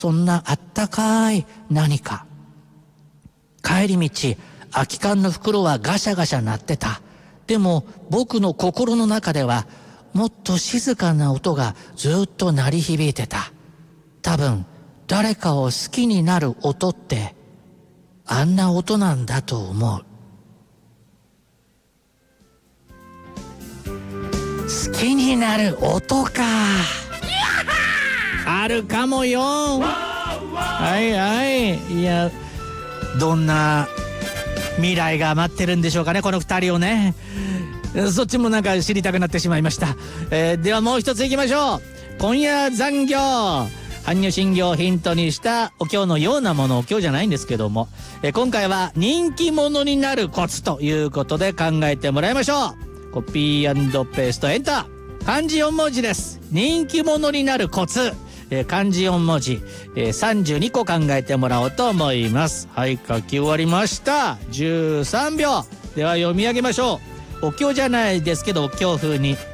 そんなあったかい何か。帰り道、空き缶の袋はガシャガシャ鳴ってた。でも僕の心の中ではもっと静かな音がずっと鳴り響いてた。多分誰かを好きになる音ってあんな音なんだと思う。好きになる音か。あるかもよ。はいはい。いや、どんな未来が待ってるんでしょうかね、この二人をね。そっちもなんか知りたくなってしまいました。ではもう一ついきましょう。今夜残業、般若心経をヒントにしたお経のようなもの、お経じゃないんですけども、今回は人気者になるコツということで考えてもらいましょう。コピー&ペーストエンター。漢字4文字です。人気者になるコツ、漢字4文字、32個考えてもらおうと思います。はい、書き終わりました。13秒では読み上げましょう。お経じゃないですけどお経風に。